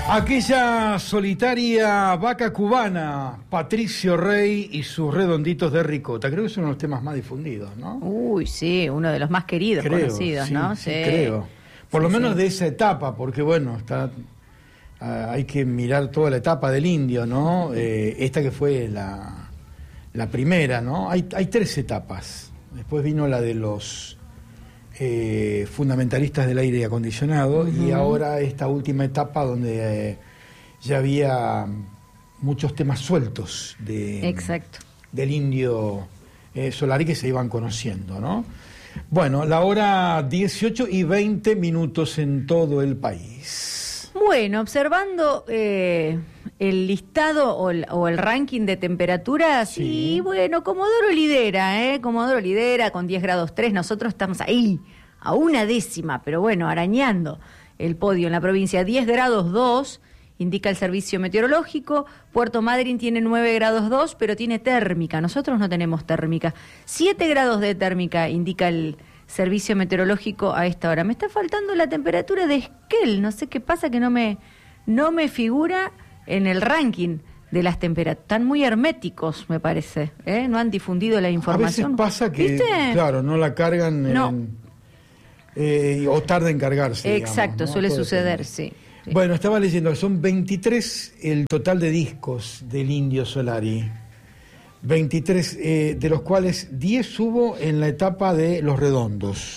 Aquella solitaria vaca cubana, Patricio Rey y sus redonditos de ricota. Creo que es uno de los temas más difundidos, ¿no? Uy, sí, uno de los más queridos, conocidos, sí, ¿no? Sí, creo. Por lo menos de esa etapa, porque bueno, hay que mirar toda la etapa del indio, ¿no? Esta que fue la primera, ¿no? Hay 3 etapas. Después vino la de los fundamentalistas del aire acondicionado, y ahora esta última etapa donde ya había muchos temas sueltos del indio Solari que se iban conociendo, ¿no? Bueno, la hora 18:20 en todo el país. Bueno, observando el listado o el ranking de temperaturas, sí. Y bueno, Comodoro lidera, Comodoro lidera con 10 grados 3, nosotros estamos ahí, a una décima, pero bueno, arañando el podio en la provincia. 10 grados 2, indica el servicio meteorológico. Puerto Madryn tiene 9 grados 2, pero tiene térmica, nosotros no tenemos térmica. 7 grados de térmica, indica el servicio meteorológico a esta hora. Me está faltando la temperatura de Esquel, no sé qué pasa que no me figura en el ranking de las temperaturas. Están muy herméticos, me parece, no han difundido la información. A veces pasa que, ¿viste? Claro, no la cargan o tarda en cargarse. Exacto, digamos, ¿no? suele Puede suceder, tener. sí. Bueno, estaba leyendo que son 23 el total de discos del Indio Solari. 23, de los cuales 10 hubo en la etapa de Los Redondos.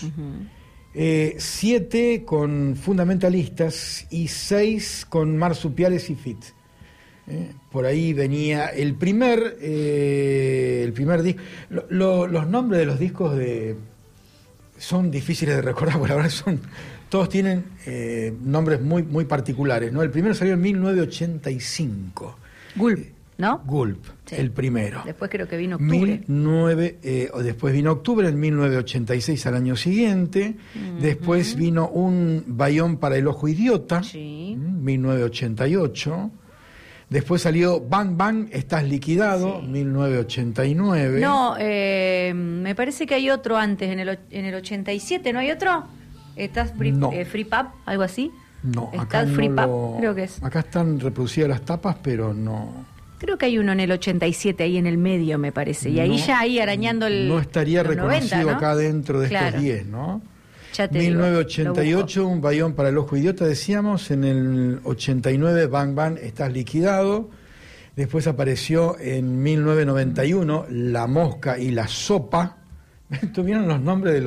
7 con Fundamentalistas y 6 con Marsupiales y Fit. Por ahí venía el primer disco. Los nombres de los discos son difíciles de recordar, porque la verdad todos tienen nombres muy, muy particulares, ¿no? El primero salió en 1985. Gulp, ¿no? Gulp, sí. El primero. Después creo que vino Octubre. Después vino Octubre en 1986 al año siguiente. Después vino Un Bayón para el Ojo Idiota, sí. 1988. Después salió Bang Bang, Estás Liquidado, sí. 1989. No, me parece que hay otro antes, en el 87, ¿no hay otro? ¿Estás Free Pub, algo así? No, acá no Free Pub, creo que es. Acá están reproducidas las tapas, pero no. Creo que hay uno en el 87, ahí en el medio, me parece. Y ahí arañando el. No estaría 90, reconocido, ¿no? Acá dentro de estos 10, ¿no? 1988, Un Bayón para el Ojo Idiota, decíamos. En el 89, Bang Bang, Estás Liquidado. Después apareció en 1991, La Mosca y la Sopa. Tuvieron los nombres de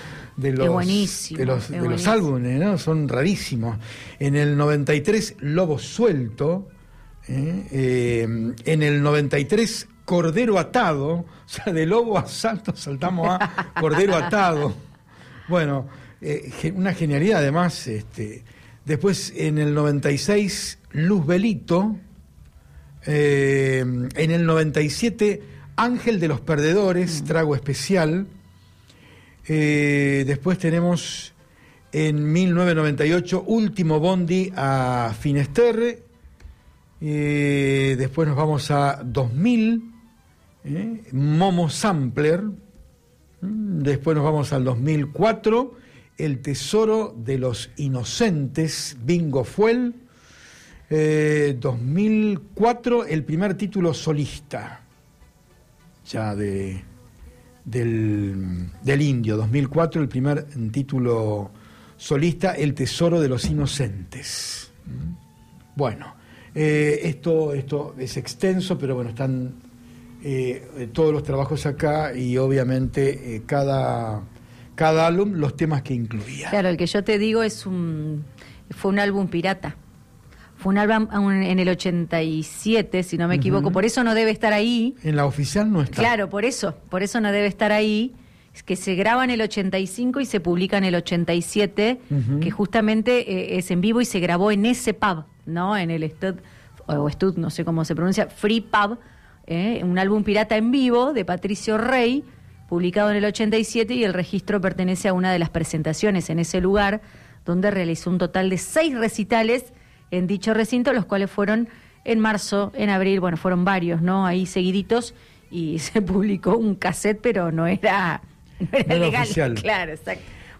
los álbumes, ¿no? Son rarísimos. En el 93, Lobo Suelto. En el 93, Cordero Atado. O sea, de lobo a saltamos a Cordero Atado. Bueno, una genialidad además. Después, en el 96, Luzbelito. En el 97, Ángel de los Perdedores, Trago Especial. Después tenemos en 1998 Último Bondi a Finisterre. Después nos vamos a 2000, Momo Sampler. Después nos vamos al 2004, El Tesoro de los Inocentes, Bingo Fuel. 2004, el primer título solista ya del Indio. 2004, el primer título solista, El Tesoro de los Inocentes. Bueno, esto es extenso, pero bueno, están todos los trabajos acá, y obviamente cada álbum, los temas que incluía. Claro, el que yo te digo fue un álbum pirata. Fue un álbum en el 87, si no me equivoco, por eso no debe estar ahí. En la oficial no está. Claro, por eso no debe estar ahí. Es que se graba en el 85 y se publica en el 87, que justamente es en vivo y se grabó en ese pub, ¿no? En el Stud, no sé cómo se pronuncia, Free Pub, un álbum pirata en vivo de Patricio Rey, publicado en el 87, y el registro pertenece a una de las presentaciones en ese lugar, donde realizó un total de 6 recitales en dicho recinto, los cuales fueron en marzo, en abril, bueno, fueron varios, ¿no? Ahí seguiditos, y se publicó un cassette, pero no era legal. Oficial. Claro, exacto.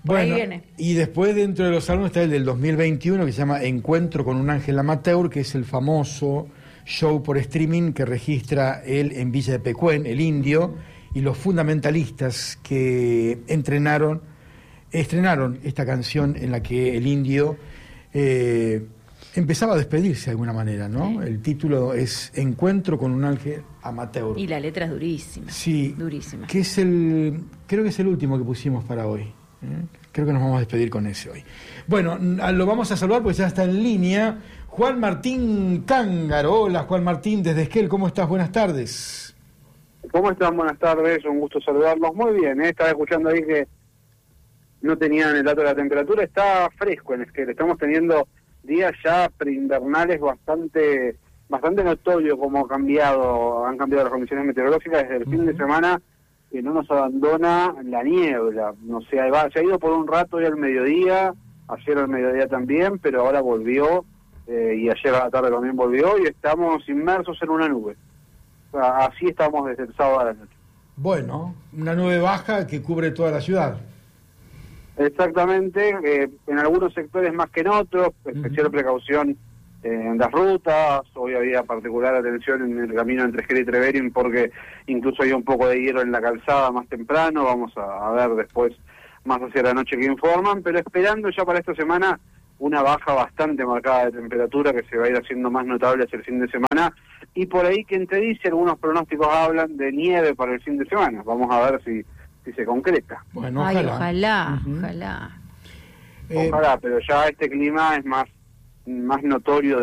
Por ahí Bueno, viene. y después dentro de los álbumes está el del 2021 que se llama Encuentro con un ángel amateur, que es el famoso show por streaming que registra él en Villa de Pecuén, el Indio, y los fundamentalistas que estrenaron esta canción en la que el Indio empezaba a despedirse de alguna manera, ¿no? Sí. El título es Encuentro con un ángel amateur. Y la letra es durísima. Sí, Durísima. que creo que es el último que pusimos para hoy. Creo que nos vamos a despedir con ese hoy. Bueno, lo vamos a saludar porque ya está en línea Juan Martín Cángaro. Hola, Juan Martín, desde Esquel, ¿cómo estás? Buenas tardes. ¿Cómo están? Buenas tardes, un gusto saludarlos. Muy bien, estaba escuchando ahí que no tenían el dato de la temperatura, está fresco en Esquel. Estamos teniendo días ya preinvernales bastante notorio cómo han cambiado las condiciones meteorológicas desde el fin de semana, que no nos abandona la niebla. No sé, se ha ido por un rato hoy al mediodía, ayer al mediodía también, pero ahora volvió, y ayer a la tarde también volvió, y estamos inmersos en una nube. O sea, así estamos desde el sábado a la noche. Bueno, una nube baja que cubre toda la ciudad. Exactamente, en algunos sectores más que en otros, especial precaución en las rutas. Hoy había particular atención en el camino entre Esquel y Treverin porque incluso había un poco de hielo en la calzada más temprano. Vamos a ver después, más hacia la noche, que informan, pero esperando ya para esta semana una baja bastante marcada de temperatura que se va a ir haciendo más notable hacia el fin de semana, y por ahí, quien te dice, algunos pronósticos hablan de nieve para el fin de semana. Vamos a ver si se concreta. Bueno, Ay, ojalá. ojalá. Ojalá, pero ya este clima es más notorio